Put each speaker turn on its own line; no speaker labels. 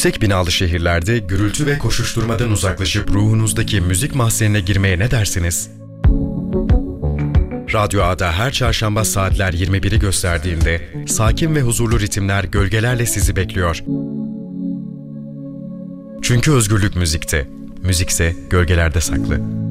Yüksek binalı şehirlerde gürültü ve koşuşturmadan uzaklaşıp ruhunuzdaki müzik mahzenine girmeye ne dersiniz? Radyo A'da her çarşamba saatler 21'i gösterdiğinde sakin ve huzurlu ritimler gölgelerle sizi bekliyor. Çünkü özgürlük müzikte, müzikse gölgelerde saklı.